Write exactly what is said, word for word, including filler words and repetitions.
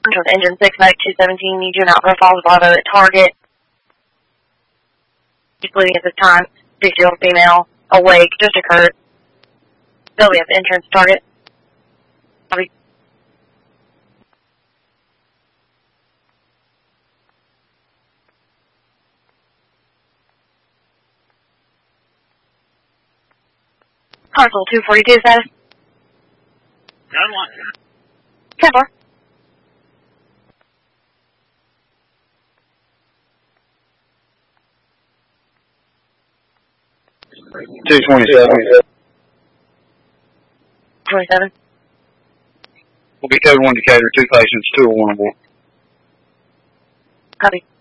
with engine six, medic two seventeen, need you in Outdoor Falls, Bravo at target. She's bleeding at this time. sixty-year-old female, awake, just occurred. Still, we have entrance target. Copy. Console two forty-two status. None one. ten four. two twenty-seven. twenty-seven. We'll be code one Decatur, two patients, two oh one aboard. Copy.